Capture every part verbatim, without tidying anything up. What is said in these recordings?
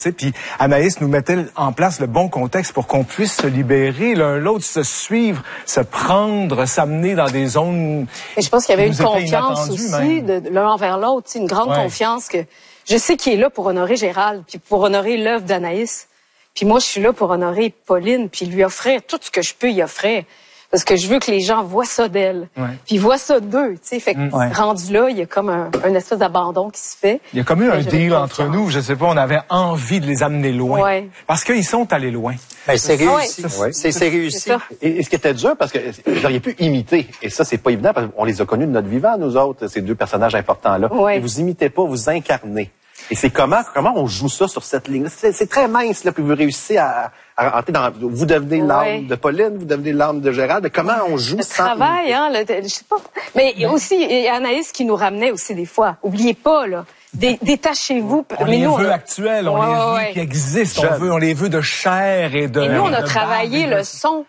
Puis Anaïs nous mettait en place le bon contexte pour qu'on puisse se libérer l'un l'autre, se suivre, se prendre, s'amener dans des zones. Et je pense qu'il y avait une confiance aussi de, de l'un envers l'autre, une grande ouais. confiance que je sais qu'il est là pour honorer Gérald, puis pour honorer l'œuvre d'Anaïs. Puis moi, je suis là pour honorer Pauline, puis lui offrir tout ce que je peux y offrir. Parce que je veux que les gens voient ça d'elle, ouais. puis voient ça d'eux, tu sais. Fait que ouais. rendu là, il y a comme un, un espèce d'abandon qui se fait. Il y a comme eu un deal entre nous, je sais pas, on avait envie de les amener loin. Ouais. Parce qu'ils sont allés loin. Ben, c'est réussi. Ouais. C'est, c'est réussi. Et, et ce qui était dur, parce que vous auriez pu imiter, et ça, c'est pas évident, parce qu'on les a connus de notre vivant, nous autres, ces deux personnages importants-là. Ouais. Et vous imitez pas, vous incarnez. Et c'est comment, comment on joue ça sur cette ligne? C'est, c'est très mince, là, puis vous réussissez à, à rentrer dans, vous devenez l'âme ouais. de Pauline, vous devenez l'âme de Gérald. Comment on joue le ça? Le travail, hein, le, je sais pas. Mais ouais. aussi, et Anaïs qui nous ramenait aussi des fois. Oubliez pas, là. Dé, détachez-vous. On mais les nous, veut on a... actuels, on ouais, les veut ouais. qui existent, on, veut, on les veut de chair et de... Et nous, on a travaillé le son.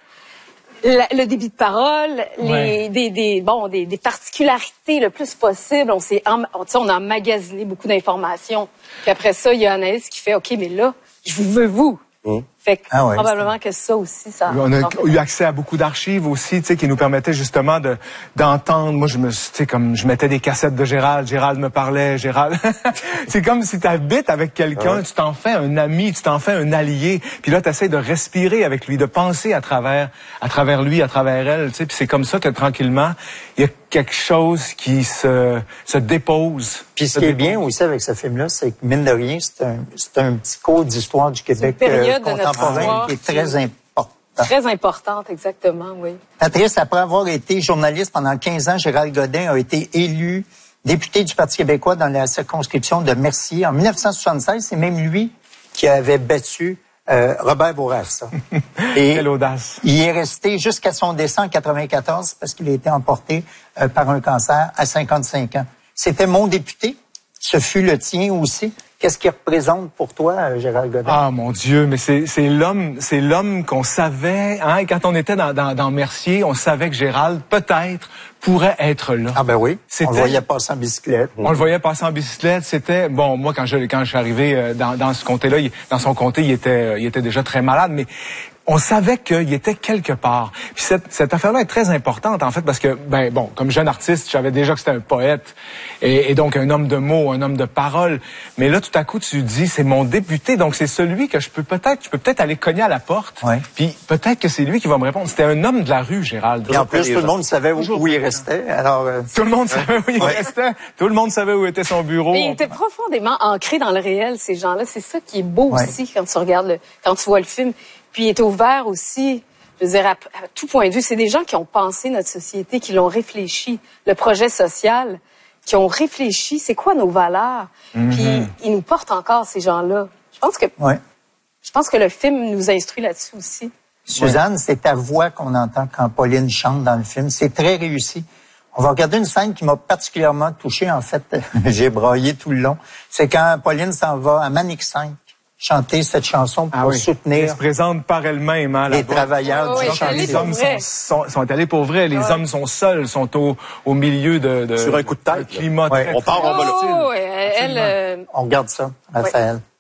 La, le débit de parole, les, ouais. des, des, bon, des, des particularités le plus possible. On s'est, on, on a emmagasiné beaucoup d'informations. Puis après ça, il y a Anaïs qui fait, OK, mais là, je vous veux vous. Mmh. Fait que ah ouais, probablement que ça aussi, ça... On a eu accès à beaucoup d'archives aussi, tu sais, qui nous permettaient justement de d'entendre. Moi, je me, tu sais, comme je mettais des cassettes de Gérald, Gérald me parlait, Gérald... C'est comme si tu habites avec quelqu'un, ouais. tu t'en fais un ami, tu t'en fais un allié, puis là, tu essaies de respirer avec lui, de penser à travers à travers lui, à travers elle, tu sais, puis c'est comme ça que tranquillement, il y a quelque chose qui se, se dépose. Puis ce qui est bien aussi avec ce film-là, c'est que, mine de rien, c'est un, c'est un petit cours d'histoire du Québec euh, contemporain qui est très important. Très importante, exactement, oui. Patrice, après avoir été journaliste pendant quinze ans, Gérald Godin a été élu député du Parti québécois dans la circonscription de Mercier en dix-neuf cent soixante-seize. C'est même lui qui avait battu euh, Robert Bourassa. Et quelle audace! Il est resté jusqu'à son décès en quatre-vingt-quatorze parce qu'il a été emporté euh, par un cancer à cinquante-cinq ans. C'était mon député. Ce fut le tien aussi. Qu'est-ce qu'il représente pour toi, Gérald Godin? Ah, mon Dieu, mais c'est, c'est l'homme, c'est l'homme qu'on savait, hein, et quand on était dans, dans, dans Mercier, on savait que Gérald, peut-être, pourrait être là. Ah ben oui, c'était, on le voyait passer en bicyclette. On le voyait passer en bicyclette, c'était, bon, moi, quand je, quand je suis arrivé dans, dans ce comté-là, il, dans son comté, il était, il était déjà très malade, mais on savait qu'il était quelque part. Puis cette, cette affaire-là est très importante, en fait, parce que, ben bon, comme jeune artiste, je savais déjà que c'était un poète, et, et donc un homme de mots, un homme de parole. Mais là, tout à coup, tu dis, c'est mon député, donc c'est celui que je peux peut-être, je peux peut-être aller cogner à la porte, ouais. puis peut-être que c'est lui qui va me répondre. C'était un homme de la rue, Gérald. Et en plus, tout le monde savait où, où il restait. Alors, euh... tout le monde savait où il ouais. restait. Tout le monde savait où était son bureau. Mais il était profondément ancré dans le réel, ces gens-là. C'est ça qui est beau ouais. aussi quand tu regardes, le, quand tu vois le film. Puis il est ouvert aussi, je veux dire, à, à tout point de vue. C'est des gens qui ont pensé notre société, qui l'ont réfléchi, le projet social, qui ont réfléchi, c'est quoi nos valeurs. Mm-hmm. Puis ils nous portent encore, ces gens-là. Je pense que ouais. je pense que le film nous instruit là-dessus aussi. Suzanne, ouais. c'est ta voix qu'on entend quand Pauline chante dans le film. C'est très réussi. On va regarder une scène qui m'a particulièrement touché. En fait, j'ai braillé tout le long. C'est quand Pauline s'en va à Manic cinq. Chanter cette chanson pour ah oui. soutenir. Elle se présente par elle-même, hein, les travailleurs oh, du oui, champ. Les hommes sont, sont, sont allés pour vrai. Les ouais. hommes sont seuls, sont au, au milieu de, de... Sur un coup de tête. Climat ouais. très, on part en volatile. Oh, elle, elle, on regarde ça, Raphaël. Oui.